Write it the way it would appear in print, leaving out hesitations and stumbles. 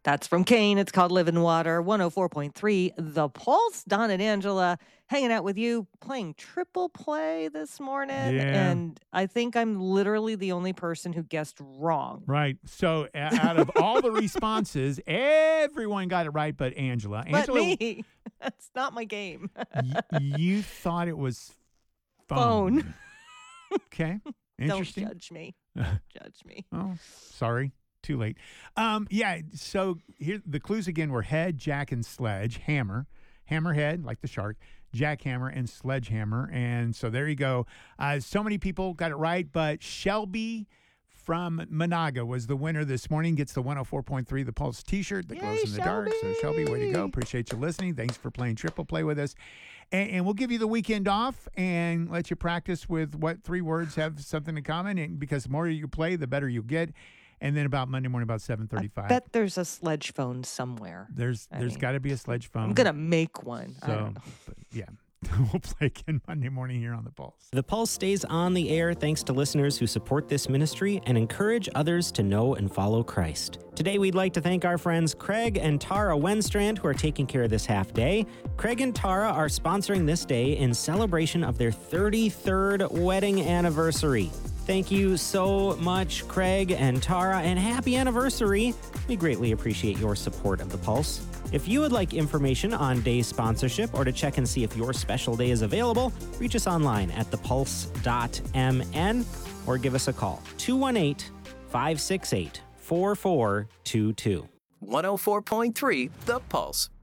That's from Kane. It's called Live in Water, 104.3. The Pulse, Don and Angela hanging out with you, playing triple play this morning. Yeah. And I think I'm literally the only person who guessed wrong. Right. So out of all the responses, everyone got it right but Angela. But Angela, me. That's not my game. you thought it was Phone. phone. Okay. Interesting. Don't judge me. Judge me. Oh, sorry. Too late. Yeah, so here the clues again were head, jack, and sledge, hammer, hammerhead, like the shark, jackhammer, and sledgehammer. And so there you go. So many people got it right, but Shelby from Monaga was the winner this morning, gets the 104.3 The Pulse t-shirt that glows in the dark. So Shelby, way to go. Appreciate you listening. Thanks for playing triple play with us. And we'll give you the weekend off and let you practice with what 3 words have something in common. And because the more you play, the better you'll get. And then about Monday morning, about 7:35. I bet there's a sledge phone somewhere. There's got to be a sledge phone. I'm going to make one. I So, don't know. but yeah, we'll play again Monday morning here on The Pulse. The Pulse stays on the air thanks to listeners who support this ministry and encourage others to know and follow Christ. Today, we'd like to thank our friends Craig and Tara Wenstrand who are taking care of this half day. Craig and Tara are sponsoring this day in celebration of their 33rd wedding anniversary. Thank you so much, Craig and Tara, and happy anniversary. We greatly appreciate your support of The Pulse. If you would like information on day sponsorship or to check and see if your special day is available, reach us online at thepulse.mn or give us a call, 218-568-4422. 104.3 The Pulse.